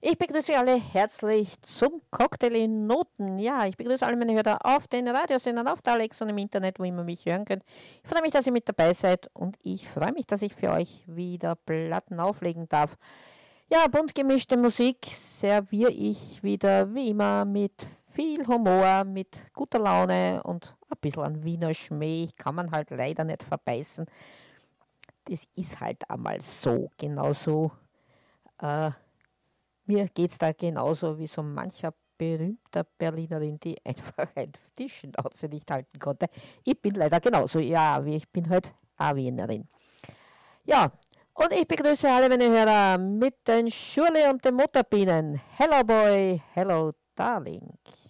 Ich begrüße alle herzlich zum Cocktail in Noten. Ja, ich begrüße alle meine Hörer auf den Radiosendern, auf der Alexa und im Internet, wo immer mich hören könnt. Ich freue mich, dass ihr mit dabei seid und ich freue mich, dass ich für euch wieder Platten auflegen darf. Ja, bunt gemischte Musik serviere ich wieder wie immer mit viel Humor, mit guter Laune und ein bisschen an Wiener Schmäh. Kann man halt leider nicht verbeißen. Das ist halt einmal so, genauso. Äh, Mir geht es da genauso wie so mancher berühmter Berlinerin, die einfach die Schnauze nicht halten konnte. Ich bin leider genauso, ja, wie ich bin halt auch Wienerin. Ja, und ich begrüße alle meine Hörer mit den Schurli und den Mutterbienen. Hello Boy, hello Darling.